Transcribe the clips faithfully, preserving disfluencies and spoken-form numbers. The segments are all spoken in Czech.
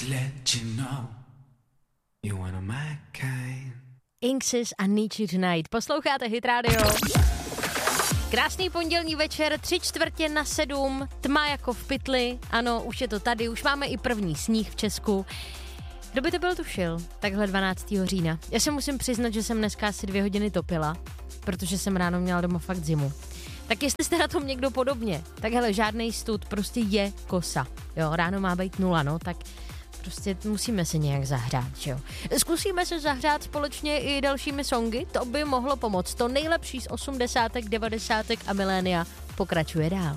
let you know you one of my kind. Inksis a Need You Tonight. Posloucháte Hit Radio. Krásný pondělní večer, tři čtvrtě na sedm, tma jako v pytli, ano, už je to tady, už máme i první sníh v Česku. Kdo by to byl tušil, takhle dvanáctého října. Já se musím přiznat, že jsem dneska asi dvě hodiny topila, protože jsem ráno měla doma fakt zimu. Tak jestli jste na tom někdo podobně, tak hele, žádnej stud, prostě je kosa. Jo, ráno má být nula, no, tak prostě musíme se nějak zahrát, že jo. Zkusíme se zahrát společně i dalšími songy, to by mohlo pomoct. To nejlepší z osmdesátek, devadesátek a milénia pokračuje dál.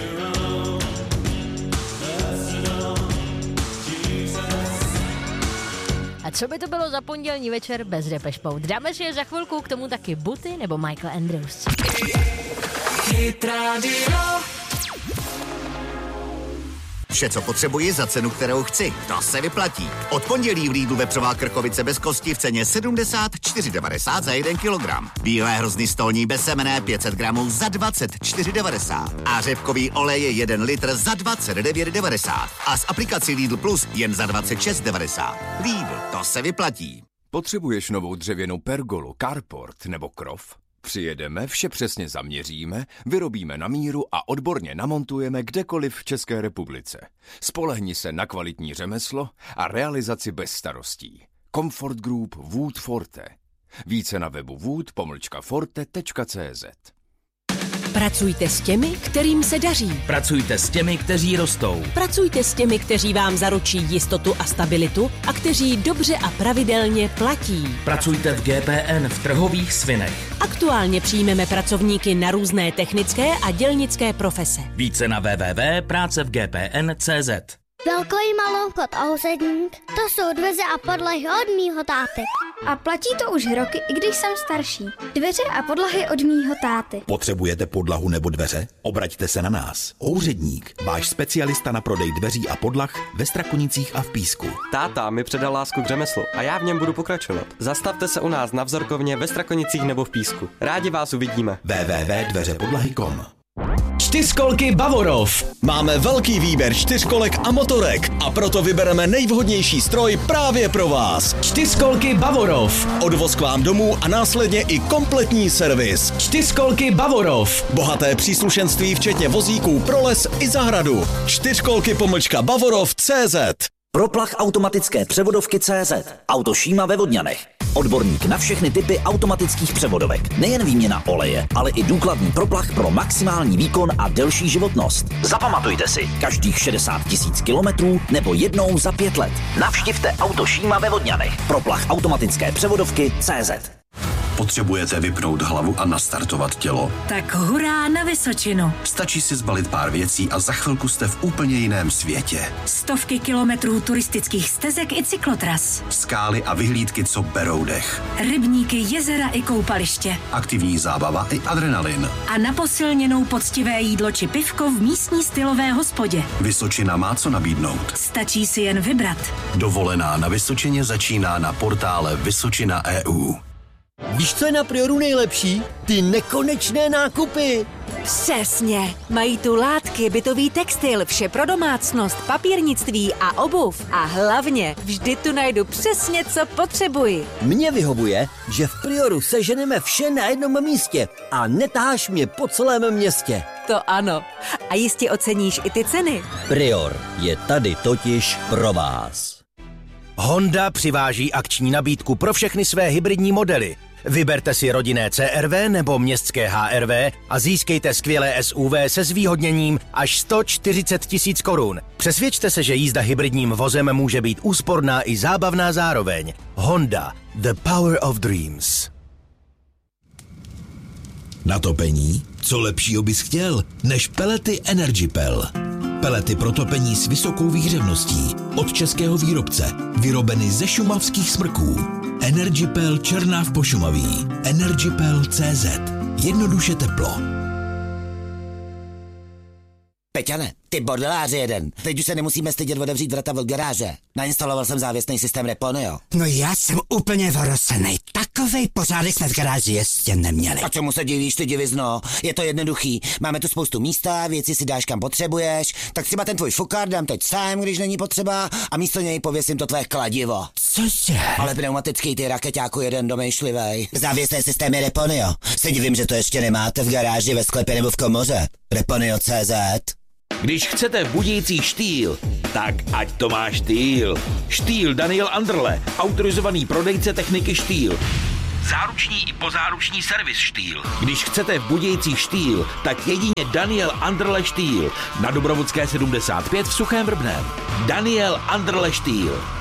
A co by to bylo za pondělní večer bez Depeche Mode? Dáme si je za chvilku, k tomu taky Buty nebo Michael Andrews. Hit Radio. Vše, co potřebuji za cenu, kterou chci. To se vyplatí. Od pondělí v Lidlu vepřová krkovice bez kosti v ceně sedmdesát čtyři devadesát za jeden kilogram. Bílé hrozny stolní bez semene pět set gramů za dvacet čtyři devadesát. A řepkový olej je jeden litr za dvacet devět devadesát. A s aplikací Lidl Plus jen za dvacet šest devadesát. Lidl, to se vyplatí. Potřebuješ novou dřevěnou pergolu, carport nebo krov? Přijedeme, vše přesně zaměříme, vyrobíme na míru a odborně namontujeme kdekoliv v České republice. Spolehni se na kvalitní řemeslo a realizaci bez starostí. Comfort Group Wood Forte. Více na webu wood pomlčka forte tečka cé zet. Pracujte s těmi, kterým se daří. Pracujte s těmi, kteří rostou. Pracujte s těmi, kteří vám zaručí jistotu a stabilitu a kteří dobře a pravidelně platí. Pracujte v G P N v Trhových Svinech. Aktuálně přijmeme pracovníky na různé technické a dělnické profese. Více na w w w tečka práce v g p n tečka cé zet. Velký malochod a úředník, to jsou dveře a podlahy od mýho táty. A platí to už roky, i když jsem starší. Dveře a podlahy od mýho táty. Potřebujete podlahu nebo dveře? Obraťte se na nás. Houředník, váš specialista na prodej dveří a podlah ve Strakonicích a v Písku. Táta mi předal lásku k řemeslu a já v něm budu pokračovat. Zastavte se u nás na vzorkovně ve Strakonicích nebo v Písku. Rádi vás uvidíme. w w w tečka dveře podlahy tečka com. Čtyřkolky Bavorov. Máme velký výběr čtyřkolek a motorek a proto vybereme nejvhodnější stroj právě pro vás. Čtyřkolky Bavorov. Odvoz k vám domů a následně i kompletní servis. Čtyřkolky Bavorov. Bohaté příslušenství včetně vozíků pro les i zahradu. Čtyřkolky pomlčka Bavorov tečka cé zet. Proplach automatické převodovky tečka cé zet. Autošíma ve Vodňanech. Odborník na všechny typy automatických převodovek. Nejen výměna oleje, ale i důkladný proplach pro maximální výkon a delší životnost. Zapamatujte si, každých šedesát tisíc kilometrů nebo jednou za pět let. Navštivte Autošíma ve Vodňanech. Proplach automatické převodovky tečka cé zet. Potřebujete vypnout hlavu a nastartovat tělo? Tak hurá na Vysočinu. Stačí si zbalit pár věcí a za chvilku jste v úplně jiném světě. Stovky kilometrů turistických stezek i cyklotras. Skály a vyhlídky, co berou dech. Rybníky, jezera i koupaliště. Aktivní zábava i adrenalin. A na posilněnou poctivé jídlo či pivko v místní stylové hospodě. Vysočina má co nabídnout. Stačí si jen vybrat. Dovolená na Vysočině začíná na portále Vysočina tečka e u. Víš, co je na Prioru nejlepší? Ty nekonečné nákupy. Přesně. Mají tu látky, bytový textil, vše pro domácnost, papírnictví a obuv. A hlavně vždy tu najdu přesně, co potřebuji. Mně vyhovuje, že v Prioru seženeme vše na jednom místě a netáháš mě po celém městě. To ano. A jistě oceníš i ty ceny. Prior je tady totiž pro vás. Honda přiváží akční nabídku pro všechny své hybridní modely. Vyberte si rodinné C R V nebo městské H R V a získejte skvělé S U V se zvýhodněním až sto čtyřicet tisíc korun. Přesvědčte se, že jízda hybridním vozem může být úsporná i zábavná zároveň. Honda, the power of dreams. Na topení? Co lepšího bys chtěl, než pelety EnergyPel. Pelety pro topení s vysokou výhřevností od českého výrobce, vyrobeny ze šumavských smrků. EnergyPel Černáv Pošumaví. EnergyPel tečka cé zet. Jednoduše teplo. Peťane, Ty bordeláři jeden. Teď už se nemusíme stydět otevřít vrata od garáže. Nainstaloval jsem závěsný systém Reponio. No já jsem úplně vorosenej. Takovej pořádek jsme v garáži ještě neměli. A čemu se divíš, ty divizno? Je to jednoduchý. Máme tu spoustu místa, věci si dáš kam potřebuješ, tak třeba ten tvůj fukar dám teď sám, když není potřeba, a místo něj pověsím to tvé kladivo. Cože? Ale pneumatický ty rakeťáku jeden domýšlivej. Závěsné systémy Reponio. Se divím, že to ještě nemáte v garáži, ve sklepě nebo v komoře. Reponio tečka cé zet. Když chcete budící štýl, tak ať to má štýl. Štýl Daniel Anderle, autorizovaný prodejce techniky štýl. Záruční i pozáruční servis štýl. Když chcete v budějcích štýl, tak jedině Daniel Anderle štýl. Na Dobrovodské sedmdesát pět v Suchém Vrbném. Daniel Anderle štýl.